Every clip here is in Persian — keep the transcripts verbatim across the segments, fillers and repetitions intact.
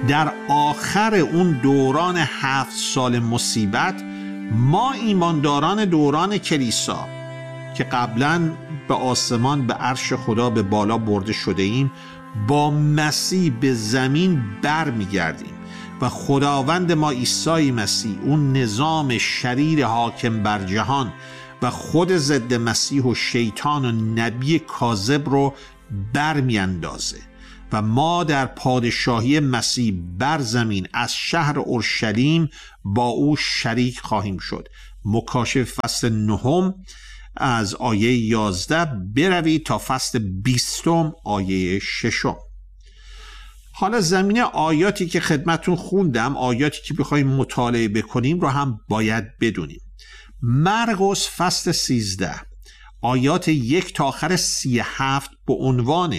در آخر اون دوران هفت سال مصیبت ما ایمانداران دوران کلیسا که قبلا به آسمان به عرش خدا به بالا برده شده ایم با مسیح به زمین بر می گردیم و خداوند ما عیسی مسیح اون نظام شریر حاکم بر جهان و خود ضد مسیح و شیطان و نبی کاذب رو بر می اندازه و ما در پادشاهی مسیح بر زمین از شهر اورشلیم با او شریک خواهیم شد. مکاشفه فصل نهم از آیه یازده بروید تا فصل بیستم آیه ششم. حالا زمینه آیاتی که خدمتون خوندم، آیاتی که بخوایم مطالعه بکنیم رو هم باید بدونیم. مرقس فصل سیزده آیات یک تا آخر سی و هفت به عنوان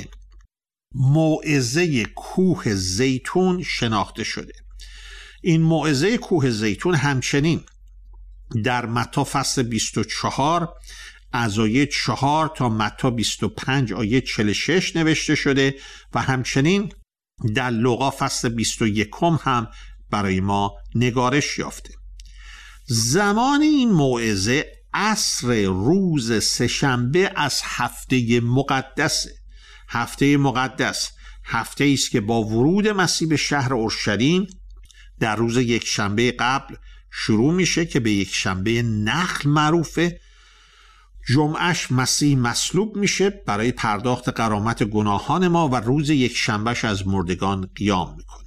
موعظه کوه زیتون شناخته شده. این موعظه کوه زیتون همچنین در متی فصل بیست و چهار از آیه چهار تا متی بیست و پنج آیه چهل و شش نوشته شده و همچنین در لوقا فصل بیست و یک هم برای ما نگارش یافته. زمان این موعظه عصر روز سه‌شنبه از هفته مقدسه. هفته مقدس هفته است که با ورود مسیح به شهر اورشلیم در روز یک شنبه قبل شروع میشه که به یک شنبه نخل معروفه. جمعش مسیح مصلوب میشه برای پرداخت غرامت گناهان ما و روز یک شنبهش از مردگان قیام میکنه.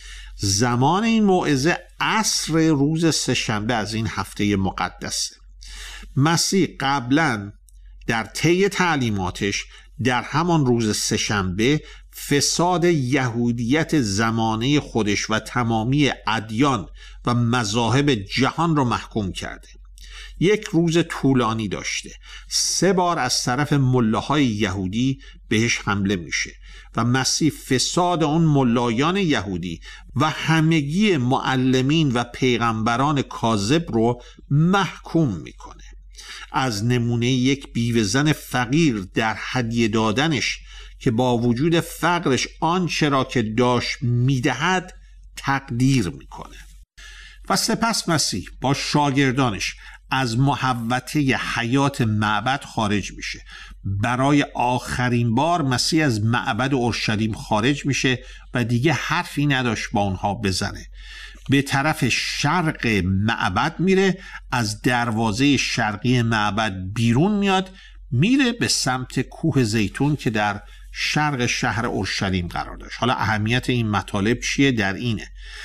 زمان این موعظه عصر روز سه‌شنبه از این هفته مقدسه. مسیح قبلا در طی تعلیماتش در همان روز سه‌شنبه فساد یهودیت زمانه خودش و تمامی ادیان و مذاهب جهان را محکوم کرده. یک روز طولانی داشته. سه بار از طرف ملاهای یهودی بهش حمله میشه و مسیح فساد اون ملایان یهودی و همگی معلمین و پیغمبران کاذب رو محکوم میکنه. از نمونه یک بیوه زن فقیر در هدیه دادنش که با وجود فقرش آنچه را که داشت میدهد تقدیر میکنه. و سپس مسیح با شاگردانش از محوطه حیات معبد خارج میشه. برای آخرین بار مسیح از معبد اورشلیم خارج میشه و دیگه حرفی نداشت با اونها بزنه. به طرف شرق معبد میره، از دروازه شرقی معبد بیرون میاد، میره به سمت کوه زیتون که در شرق شهر اورشلیم قرار داشت. حالا اهمیت این مطالب چیه؟ در اینه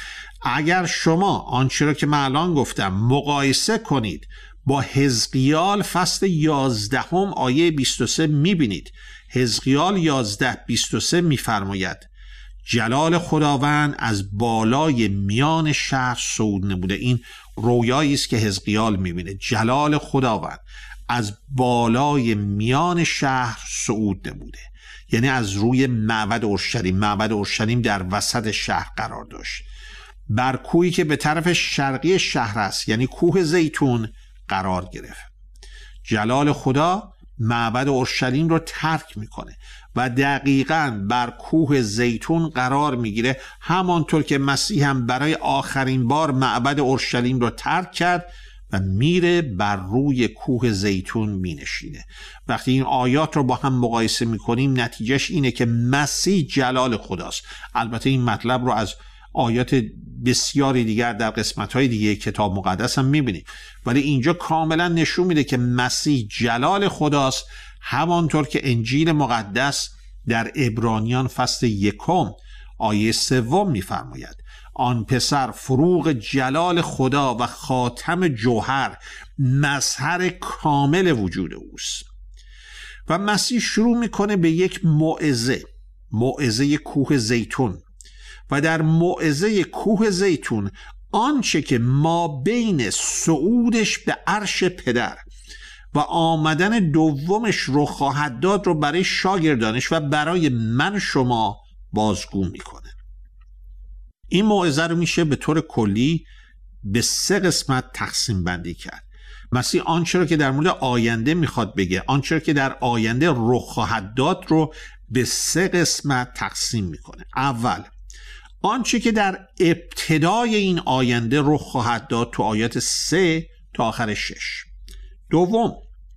اگر شما آنچه را که من الان گفتم مقایسه کنید با حزقیال فصل یازدهم آیه بیست و سه میبینید. حزقیال یازده بیست و سه میفرماید جلال خداوند از بالای میان شهر صعود نموده. این رویایی است که حزقیال میبینه. جلال خداوند از بالای میان شهر صعود نموده، یعنی از روی معبد اورشلیم. معبد اورشلیم در وسط شهر قرار داشت. بر کوهی که به طرف شرقی شهر است، یعنی کوه زیتون، قرار گرفت. جلال خدا معبد اورشلیم رو ترک میکنه و دقیقاً بر کوه زیتون قرار میگیره، همانطور که مسیح هم برای آخرین بار معبد اورشلیم رو ترک کرد و میره بر روی کوه زیتون مینشینه. وقتی این آیات رو با هم مقایسه میکنیم نتیجهش اینه که مسیح جلال خداست. البته این مطلب رو از آیات بسیاری دیگر در قسمت‌های دیگه کتاب مقدس هم می‌بینیم، ولی اینجا کاملا نشون میده که مسیح جلال خداست، همانطور که انجیل مقدس در عبرانیان فصل یکم آیه سوم می‌فرماید آن پسر فروغ جلال خدا و خاتم جوهر، مظهر کامل وجود اوست. و مسیح شروع میکنه به یک موعظه، موعظه کوه زیتون. و در موعظه کوه زیتون آنچه که ما بین صعودش به عرش پدر و آمدن دومش رو خواهد داد رو برای شاگردانش و برای من شما بازگو میکنه. این موعظه رو میشه به طور کلی به سه قسمت تقسیم بندی کرد. مسیح آنچه رو که در مورد آینده میخواد بگه، آنچه رو که در آینده رخ خواهد داد رو به سه قسمت تقسیم میکنه. اول آنچه که در ابتدای این آینده رخ خواهد داد تو آیات سه تا آخر شش. دوم،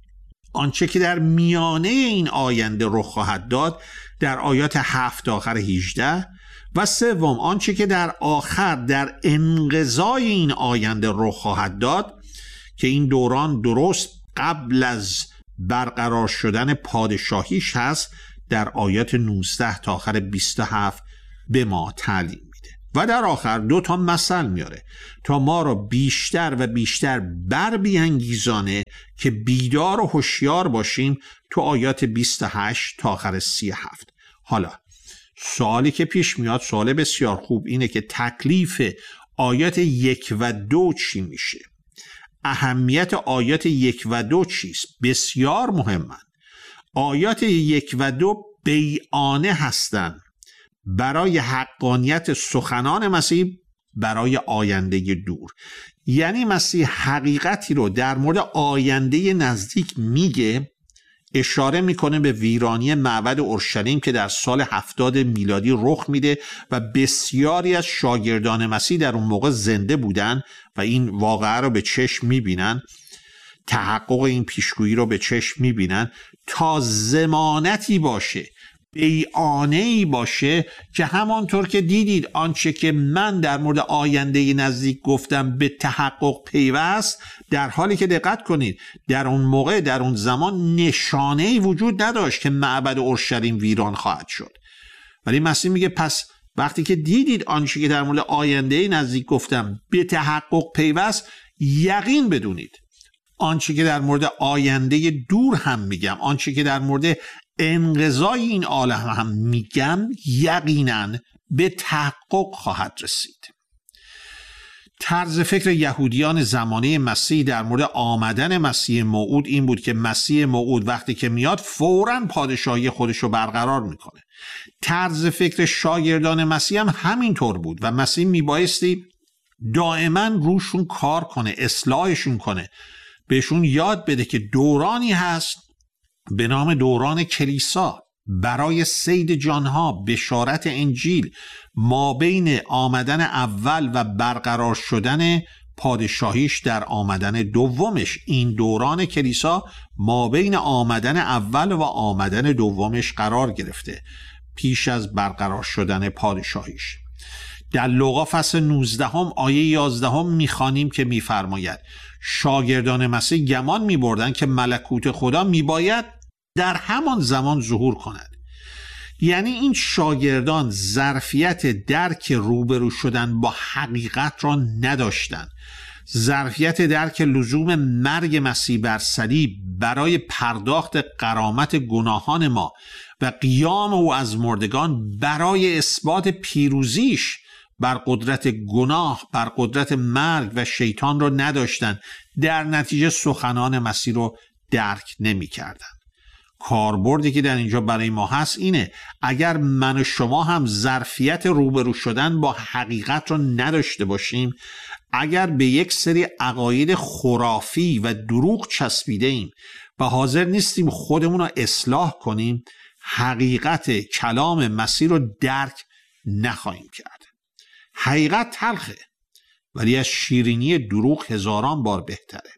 آنچه که در میانه این آینده رخ خواهد داد در آیات هفت تا آخر هجده. و سوم، آنچه که در آخر در انقضای این آینده رخ خواهد داد که این دوران درست قبل از برقرار شدن پادشاهیش هست در آیات نوزده تا آخر بیست و هفت به ما تعلیم میده. و در آخر دو تا مثل میاره تا ما را بیشتر و بیشتر بر بیانگیزانه که بیدار و هوشیار باشیم تو آیات بیست و هشت تا آخر سی و هفت. حالا سوالی که پیش میاد، سوال بسیار خوب، اینه که تکلیف آیات یک و دو چی میشه؟ اهمیت آیات یک و دو چیست؟ بسیار مهمن. آیات یک و دو بیانه هستند برای حقانیت سخنان مسیح برای آینده دور. یعنی مسیح حقیقتی رو در مورد آینده نزدیک میگه، اشاره میکنه به ویرانی معبد اورشلیم که در سال هفتاد میلادی رخ میده و بسیاری از شاگردان مسیح در اون موقع زنده بودن و این واقعه رو به چشم میبینن، تحقق این پیشگویی رو به چشم میبینن، تا ضمانتی باشه، بیانه‌ای باشه که همانطور که دیدید آنچه که من در مورد آینده نزدیک گفتم به تحقق پیوست، در حالی که دقت کنید در اون موقع در اون زمان نشانه‌ای وجود نداشت که معبد اورشلیم ویران خواهد شد. ولی مسیح میگه پس وقتی که دیدید آنچه که در مورد آینده نزدیک گفتم به تحقق پیوست، یقین بدونید آنچه که در مورد آینده دور هم میگم، آنچه که در مورد انقضای این عالم هم میگم، یقیناً به تحقق خواهد رسید. طرز فکر یهودیان زمانه مسیح در مورد آمدن مسیح موعود این بود که مسیح موعود وقتی که میاد فوراً پادشاهی خودش رو برقرار میکنه. طرز فکر شاگردان مسیح هم همینطور بود و مسیح میبایستی دائما روشون کار کنه، اصلاحشون کنه، بهشون یاد بده که دورانی هست به نام دوران کلیسا برای صید جانها، بشارت انجیل، ما بین آمدن اول و برقرار شدن پادشاهیش در آمدن دومش. این دوران کلیسا ما بین آمدن اول و آمدن دومش قرار گرفته پیش از برقرار شدن پادشاهیش. در لوقا فصل نوزده هم آیه یازده هم میخوانیم که میفرماید شاگردان مسیح گمان میبردن که ملکوت خدا میباید در همان زمان ظهور کند. یعنی این شاگردان ظرفیت درک روبرو شدن با حقیقت را نداشتند، ظرفیت درک لزوم مرگ مسیح بر صلیب برای پرداخت غرامت گناهان ما و قیام او از مردگان برای اثبات پیروزیش بر قدرت گناه، بر قدرت مرگ و شیطان را نداشتند. در نتیجه سخنان مسیح رو درک نمی کردن. کاربردی که در اینجا برای ما هست اینه اگر من و شما هم ظرفیت روبرو شدن با حقیقت را نداشته باشیم، اگر به یک سری عقاید خرافی و دروغ چسبیده ایم و حاضر نیستیم خودمون رو اصلاح کنیم، حقیقت کلام مسیح رو درک نخواهیم کرد. حقیقت تلخه ولی از شیرینی دروغ هزاران بار بهتره.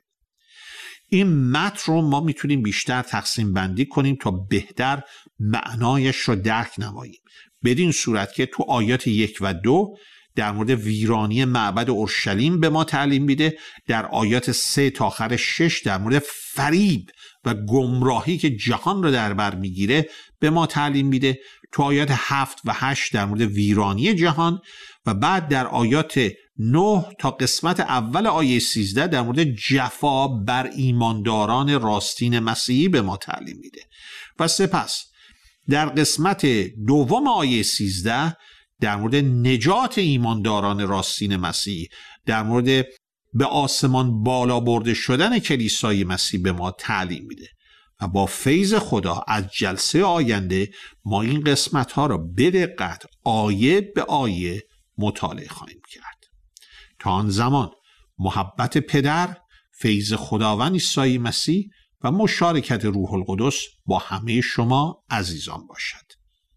این متن رو ما میتونیم بیشتر تقسیم بندی کنیم تا بهتر معنایش رو درک نماییم، بدین صورت که تو آیات یک و دو در مورد ویرانی معبد اورشلیم به ما تعلیم میده، در آیات سه تا آخر شش در مورد فریب و گمراهی که جهان رو در بر میگیره به ما تعلیم میده، تو آیات هفت و هشت در مورد ویرانی جهان و بعد در آیات نه تا قسمت اول آیه سیزده در مورد جفا بر ایمانداران راستین مسیحی به ما تعلیم میده و سپس در قسمت دوم آیه سیزده در مورد نجات ایمانداران راستین مسیحی، در مورد به آسمان بالا برده شدن کلیسای مسیح به ما تعلیم میده و با فیض خدا از جلسه آینده ما این قسمت ها را به دقت آیه به آیه مطالعه خواهیم کرد. تا آن زمان محبت پدر، فیض خداوند عیسی مسیح و مشارکت روح القدس با همه شما عزیزان باشد.